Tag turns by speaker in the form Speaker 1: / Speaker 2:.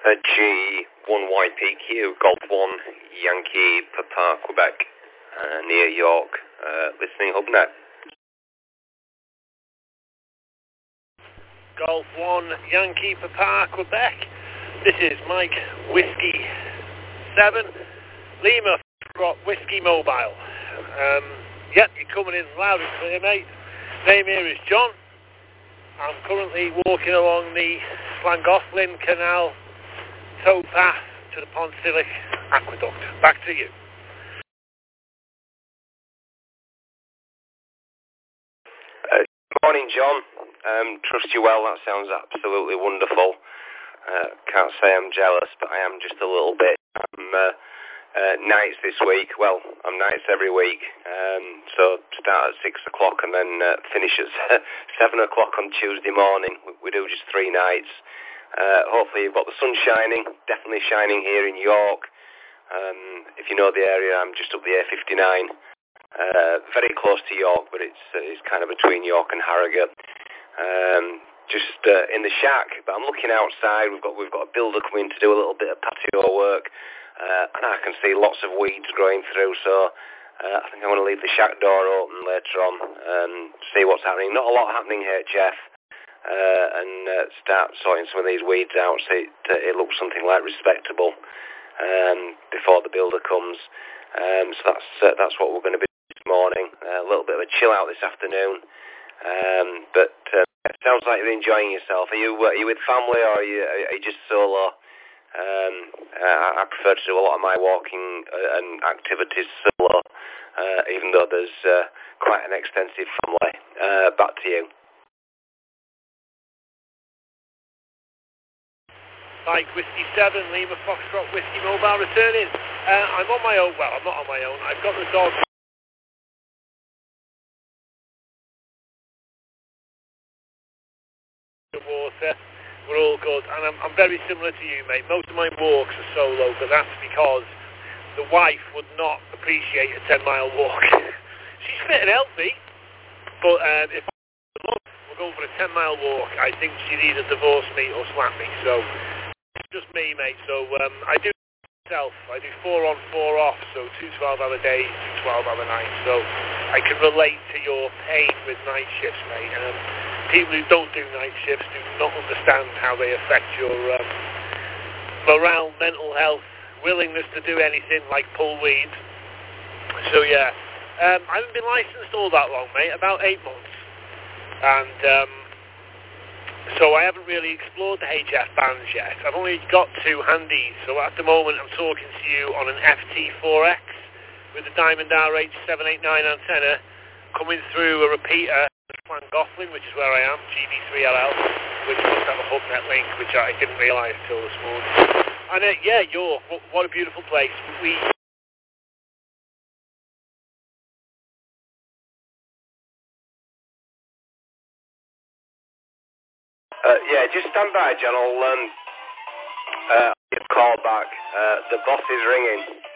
Speaker 1: G1YPQ, Golf 1, Yankee, Papa, Quebec, near York, listening HubNet.
Speaker 2: Golf 1, Yankee, Papa, Quebec. This is Mike, Whiskey 7, Lima, Whiskey Mobile. Yep, you're coming in loud and clear, mate. Name here is John. I'm currently walking along the Llangollen Canal towpath to the Ponsilic Aqueduct. Back to you.
Speaker 1: Morning, John. Trust you well. That sounds absolutely wonderful. Can't say I'm jealous, but I am just a little bit. I'm nights this week. Well, I'm nights every week. So start at 6 o'clock and then finish at 7 o'clock on Tuesday morning. We do just 3 nights. Hopefully you've got the sun shining. Definitely shining here in York. If you know the area, I'm just up the A59. Very close to York, but it's kind of between York and Harrogate. Just in the shack, but I'm looking outside. We've got a builder coming to do a little bit of patio work, and I can see lots of weeds growing through. So I think I'm going to leave the shack door open later on and see what's happening. Not a lot happening here, Jeff, and start sorting some of these weeds out so it looks something like respectable before the builder comes. So that's what we're going to be this morning. A little bit of a chill out this afternoon, but it sounds like you're enjoying yourself. Are you with family or are you just solo? I prefer to do a lot of my walking and activities solo, even though there's quite an extensive family. Back to you.
Speaker 2: Mike, Whiskey 7, Lima, Foxtrot, Whiskey Mobile returning. I'm on my own. Well, I'm not on my own. I've got the dog. Water. We're all good. And I'm very similar to you, mate. Most of my walks are solo, but that's because the wife would not appreciate a 10-mile walk. She's fit and healthy, but if we're going for a 10-mile walk, I think she'd either divorce me or slap me. So it's just me, mate. So I do myself. I do 4 on, 4 off, so 2 12-hour days, 2 12-hour nights. So I can relate to your pain with night shifts, mate. People who don't do night shifts do not understand how they affect your morale, mental health, willingness to do anything like pull weeds. So yeah, I haven't been licensed all that long, mate, about 8 months. And so I haven't really explored the HF bands yet. I've only got 2 handies, so at the moment I'm talking to you on an FT4X with a Diamond RH789 antenna coming through a repeater Llangollen, which is where I am, GB3LL, which must have a HubNet link, which I didn't realise till this morning. And yeah, York, what a beautiful place.
Speaker 1: Yeah, just stand by, John. I'll get a call back. The boss is ringing.